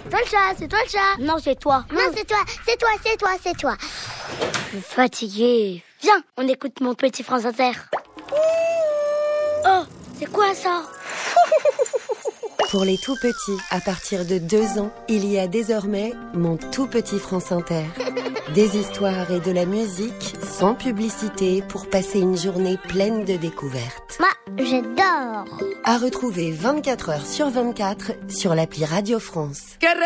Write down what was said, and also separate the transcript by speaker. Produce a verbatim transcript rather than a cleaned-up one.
Speaker 1: C'est toi le chat, c'est toi le chat.
Speaker 2: Non, c'est toi.
Speaker 1: Non, c'est toi, c'est toi, c'est toi, c'est toi.
Speaker 2: Je suis fatiguée. Viens, on écoute Mon Petit France Inter. Oh, c'est quoi ça?
Speaker 3: Pour les tout petits, à partir de deux ans, il y a désormais Mon Tout Petit France Inter. Des histoires et de la musique sans publicité pour passer une journée pleine de découvertes.
Speaker 1: Moi, j'adore.
Speaker 3: À retrouver vingt-quatre heures sur vingt-quatre sur l'appli Radio France.